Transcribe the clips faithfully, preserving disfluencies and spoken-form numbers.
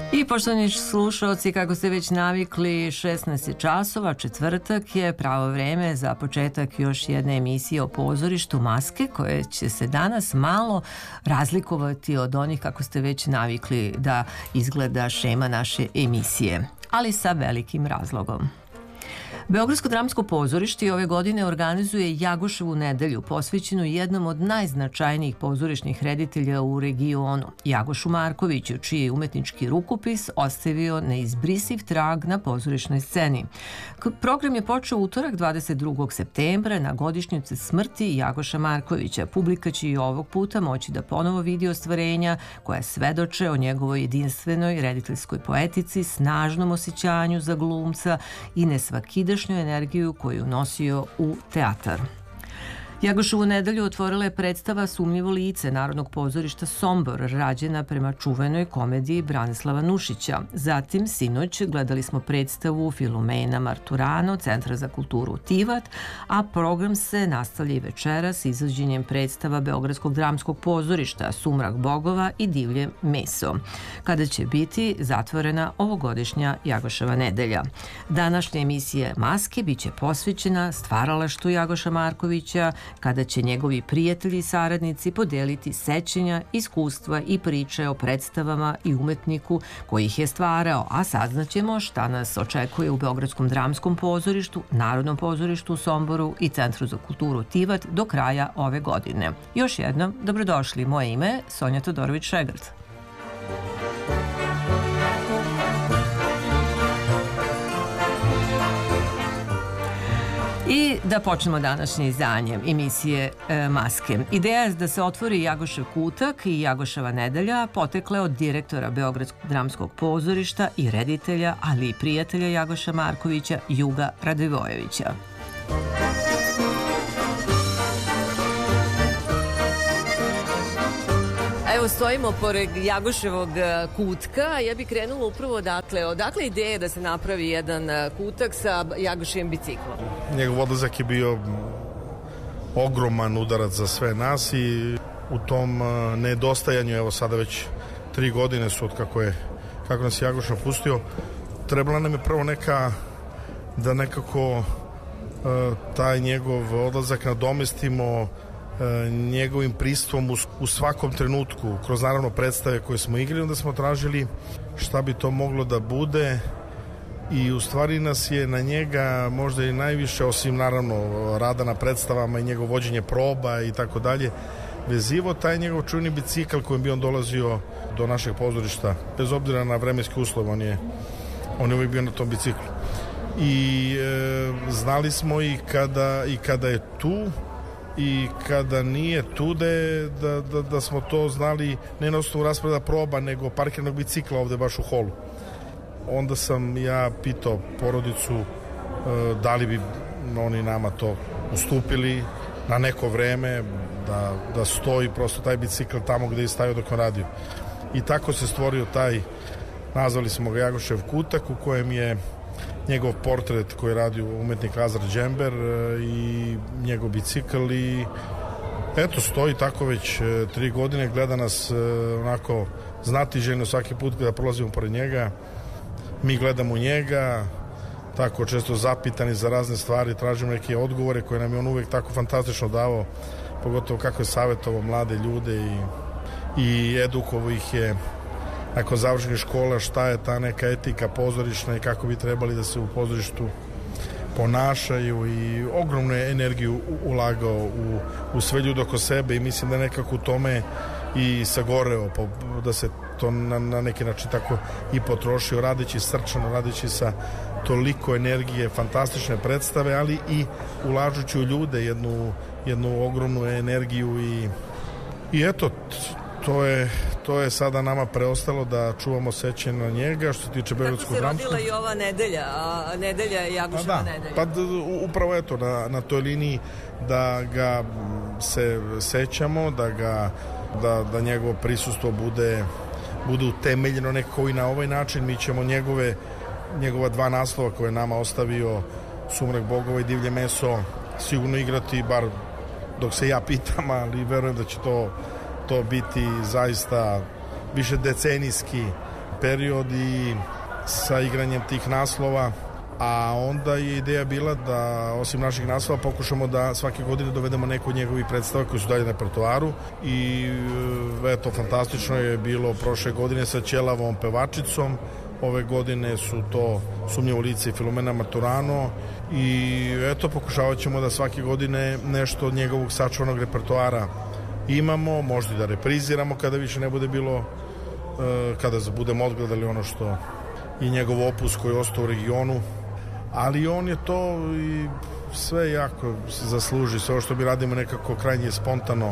I poštovani slušalci, kako ste već navikli, šesnaest je časova, četvrtak je pravo vreme za početak još jedne emisije o pozorištu Maske, koje će se danas malo razlikovati od onih kako ste već navikli da izgleda šema naše emisije, ali sa velikim razlogom. Beogradsko dramsko pozorište ove godine organizuje Jagoševu nedelju, posvećenu jednom od najznačajnijih pozorišnih reditelja u regionu, Jagošu Markoviću, čiji je umetnički rukopis ostavio neizbrisiv trag na pozorišnoj sceni. Program je počeo utorak dvadeset drugog septembra na godišnjicu smrti Jagoša Markovića. Publika će i ovog puta moći da ponovo vidi ostvarenja koja svedoče o njegovoj jedinstvenoj rediteljskoj poetici, snažnom osjećanju za glumca i nesvakidašnjoj energiju koju nosio u teatar. Jagoševu nedelju otvorila je predstava Sumnjivo lice Narodnog pozorišta Sombor, rađena prema čuvenoj komediji Branislava Nušića. Zatim, sinoć, gledali smo predstavu Filomena Marturano, Centra za kulturu Tivat, a program se nastavlja i večeras izvođenjem predstava Beogradskog dramskog pozorišta Sumrak bogova i Divlje meso, kada će biti zatvorena ovogodišnja Jagoševa nedelja. Današnja emisija Maske biće posvećena stvaralaštvu Jagoša Markovića, kada će njegovi prijatelji i saradnici podeliti sećanja, iskustva i priče o predstavama i umetniku koji ih je stvarao, a saznaćemo šta nas očekuje u Beogradskom dramskom pozorištu, Narodnom pozorištu u Somboru i Centru za kulturu Tivat do kraja ove godine. Još jednom, dobrodošli. Moje ime je Sonja Todorović-Šegrt. I da počnemo današnje izdanje emisije e, Maske. Ideja je da se otvori Jagošev kutak i Jagoševa nedelja potekle od direktora Beogradskog dramskog pozorišta i reditelja, ali i prijatelja Jagoša Markovića, Juga Radivojevića. Evo, stojimo pored Jagoševog kutka. Ja bih krenula upravo odakle. Odakle ideja da se napravi jedan kutak sa Jagoševim biciklom? Njegov odlazak je bio ogroman udarac za sve nas i u tom nedostajanju, evo sada već tri godine su od kako je kako nas Jagoš napustio, trebala nam je prvo neka da nekako taj njegov odlazak nadomestimo njegovim pristvom u, u svakom trenutku, kroz naravno predstave koje smo igrali, onda smo tražili šta bi to moglo da bude i u stvari nas je na njega možda i najviše, osim naravno rada na predstavama i njegov vođenje proba i tako dalje, vezivo taj njegov čuveni bicikl kojim bi on dolazio do našeg pozorišta, bez obzira na vremenske uslove, on je, on je uvijek bio na tom biciklu i e, znali smo i kada, i kada je tu i kada nije tu da, da, da, da smo to znali ne na osnovu raspreda proba, nego parkirnog bicikla ovde baš u holu. Onda sam ja pitao porodicu e, da li bi oni nama to ustupili na neko vreme, da, da stoji prosto taj bicikl tamo gde je stajao dok on radio. I tako se stvorio taj, nazvali smo ga Jagošev kutak, u kojem je njegov portret koji radi umetnik Lazar Džember i njegov bicikl i eto stoji tako već tri godine, gleda nas onako znatiželjno svaki put kada prolazimo pored njega, mi gledamo u njega, tako često zapitani za razne stvari, tražimo neke odgovore koje nam je on uvek tako fantastično davao, pogotovo kako je savjetovao mlade ljude i, i edukovo ih je nakon završenih škola šta je ta neka etika pozorišna i kako bi trebali da se u pozorištu ponašaju i ogromnu energiju ulagao u, u sve ljude oko sebe i mislim da nekako u tome i sagoreo, da se to na, na neki način tako i potrošio, radeći srčano, radeći sa toliko energije, fantastične predstave, ali i ulažući u ljude jednu, jednu ogromnu energiju i, i eto, to je, to je sada nama preostalo da čuvamo sećanje na njega. Što se tiče Beogradskog dramskog... Kako se rodila i ova nedelja, a nedelja je Jagoševa da, nedelja? Pa upravo eto, na, na toj liniji da ga se sećamo, da ga da, da njegovo prisustvo bude, bude utemeljeno nekako i na ovaj način. Mi ćemo njegove, njegova dva naslova koje je nama ostavio, Sumrak bogova i Divlje meso, sigurno igrati, bar dok se ja pitam, ali verujem da će to to biti zaista više decenijski period i sa igranjem tih naslova, a onda je ideja bila da osim naših naslova pokušamo da svake godine dovedemo neku od njegovih predstava koji su dalje na repertoaru i eto, fantastično je bilo prošle godine sa Ćelavom pevačicom, ove godine su to Sumnjivo lice i Filomena Maturano i eto, pokušavat ćemo da svake godine nešto od njegovog sačuvanog repertoara imamo, možda i da repriziramo kada više ne bude bilo, kada budemo odgledali ono što i njegov opus koji je ostao u regionu, ali on je to i sve jako zasluži, sve ovo što mi radimo nekako krajnje spontano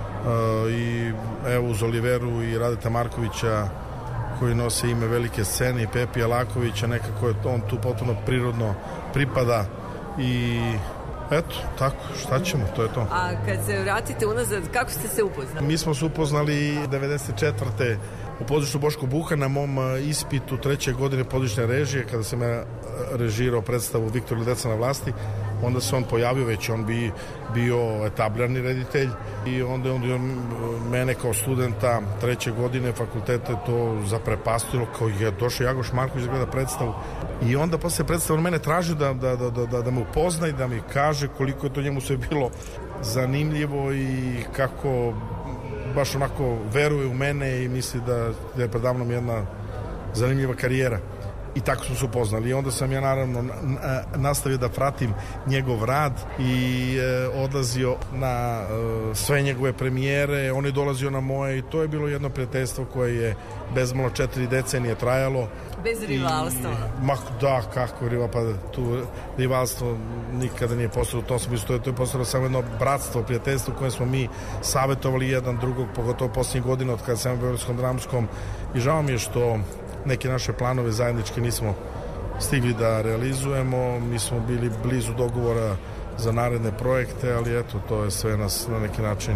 i evo uz Oliveru i Radeta Markovića koji nose ime velike scene i Pepi Alakovića, nekako je on tu potpuno prirodno pripada i eto, tako, šta ćemo, to je to. A kad se vratite unazad, kako ste se upoznali? Mi smo se upoznali devedeset četvrte u pozorištu Boško Buha na mom ispitu treće godine pozorišne režije, kada sam ja režirao predstavu Viktor ili deca na vlasti, onda se on pojavio, već on bi bio etablirani reditelj i onda je on mene kao studenta treće godine fakulteta to zaprepastilo, kao je došao Jagoš Marković da gleda predstavu i onda posle predstave on mene tražio da, da, da, da, da me upozna i da mi kaže koliko je to njemu sve bilo zanimljivo i kako baš onako veruje u mene i misli da, da je predavnom jedna zanimljiva karijera. I tako smo se upoznali. I onda sam ja naravno nastavio da pratim njegov rad i e, odlazio na e, sve njegove premijere, on je dolazio na moje i to je bilo jedno prijateljstvo koje je bezmalo četiri decenije trajalo. Bez rivalstva. I, ma da, kako rival, pa tu rivalstvo nikada nije postalo u tom smislu, to je, to je postalo samo jedno bratstvo, prijateljstvo koje smo mi savjetovali jedan drugog, pogotovo posljednjih godina od kada sam u Beogradskom dramskom i žao mi je što neke naše planove zajedničke nismo stigli da realizujemo, mi smo bili blizu dogovora za naredne projekte, ali eto, to je sve nas na neki način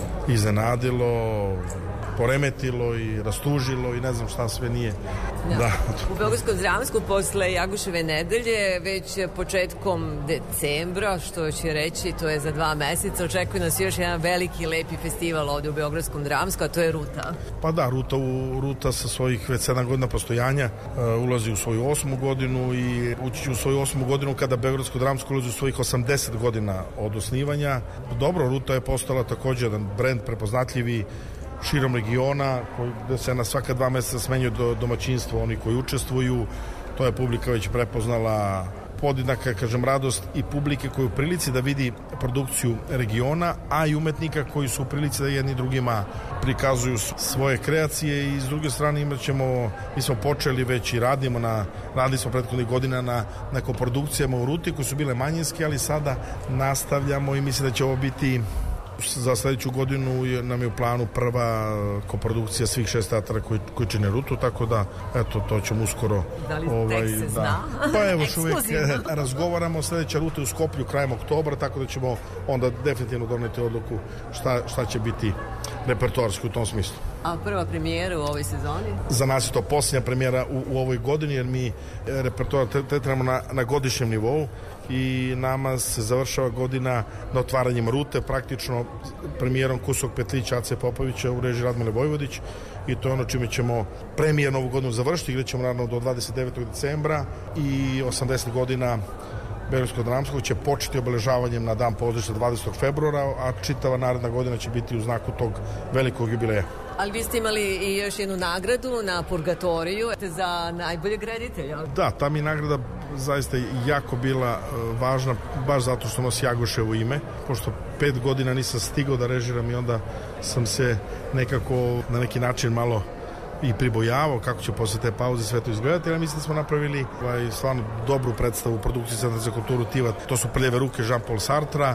iznenadilo, poremetilo i rastužilo i ne znam šta sve nije. Ja. Da. U Beogradskom dramskom posle Jaguševe nedelje već početkom decembra, što će reći, to je za dva meseca, očekuje nas još jedan veliki lepi festival ovde u Beogradskom dramskom, a to je Ruta. Pa da, Ruta, u, Ruta sa svojih već sedam godina postojanja uh, ulazi u svoju osmu godinu i ući u svoju osmu godinu kada Beogradsko dramsko ulazi u svojih osamdeset godina od osnivanja. Dobro, Ruta je postala takođe jedan brend prepoznatljivi širom regiona, gde se na svaka dva meseca smenjuju do domaćinstvo oni koji učestvuju. To je publika već prepoznala podjednaka, kažem, radost i publike koji u prilici da vidi produkciju regiona, a i umetnika koji su u prilici da jedni drugima prikazuju svoje kreacije i s druge strane imat ćemo, mi smo počeli već i radimo na, radili smo prethodnih godina na, na koprodukcijama u Ruti koje su bile manjinske, ali sada nastavljamo i mislim da će ovo biti za sledeću godinu nam je u planu prva koprodukcija svih šest teatara koji, koji čine Rutu, tako da eto, to ćemo uskoro. Da li ovaj, tek se da. zna? Pa evo što uvijek razgovaramo, sledeća Ruta je u Skoplju krajem oktobra, tako da ćemo onda definitivno doneti odluku šta, šta će biti repertoarski u tom smislu. A prva premijera u ovoj sezoni? Za nas je to posljednja premijera u, u ovoj godini, jer mi repertoar tretiramo na, na godišnjem nivou i nama se završava godina na otvaranjem Rute, praktično premijerom Kusog Petlića Ace Popovića u režiji Radmile Vojvodić i to je ono čime ćemo premijer novu godinu završiti, gdje ćemo naravno do dvadeset devetog decembra i osamdeset godina Beogradskog dramskog će početi obeležavanjem na dan pozorišta dvadesetog februara, a čitava naredna godina će biti u znaku tog velikog jubileja. Ali vi ste imali i još jednu nagradu na Purgatoriju za najboljeg reditelja. Da, ta mi nagrada zaista jako bila važna, baš zato što nosi Jagoševo ime, pošto pet godina nisam stigao da režiram i onda sam se nekako na neki način malo i pribojavao kako će posle te pauze sve to izgledati, ali mislim da smo napravili ovaj, stvarno dobru predstavu u produkciji Centra za kulturu Tivat. To su Prljave ruke Jean-Paul Sartra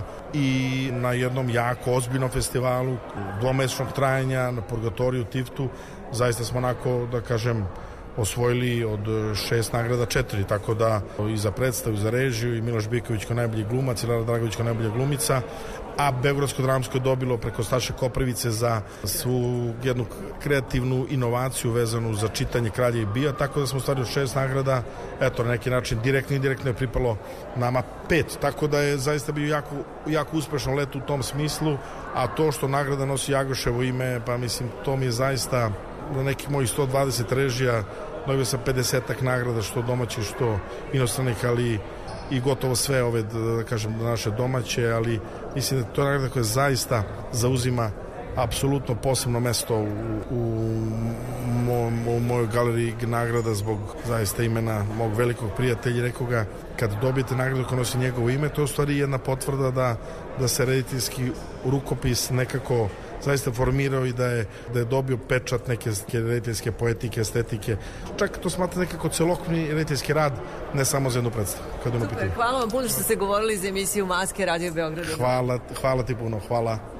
i na jednom jako ozbiljnom festivalu dvomesečnog trajanja na Purgatoriju Tiftu zaista smo onako, da kažem, osvojili od šest nagrada četiri, tako da i za predstavu, i za režiju, i Miloš Biković kao najbolji glumac, i Lara Dragović kao najbolja glumica, a Beogradsko dramsko je dobilo preko Staše Koprivice za svu jednu kreativnu inovaciju vezanu za čitanje Kralja i Bija, tako da smo stvarili šest nagrada, eto, na neki način direktno i indirektno je pripalo nama pet, tako da je zaista bio jako, jako uspešan let u tom smislu, a to što nagrada nosi Jagoševo ime, pa mislim, to mi je zaista na nekih mojih sto dvadeset režija, dobio sam pedesetak nagrada, što domaćih, što inostranih, ali i gotovo sve ove, da, da kažem, naše domaće, ali mislim da to je nagrada koja zaista zauzima apsolutno posebno mesto u, u, mom, u mojoj galeriji nagrada zbog zaista imena mog velikog prijatelja. Nekoga, kad dobijete nagradu koja nosi njegovo ime, to je u stvari jedna potvrda da, da se rediteljski rukopis nekako zaista formirao i da je, da je dobio pečat neke rediteljske poetike, estetike. Čak to smatra nekako celokupni rediteljski rad, ne samo za jednu predstavu. Super, hvala vam puno što ste govorili za emisiju Maske Radio Beograda. Hvala, hvala ti puno, hvala.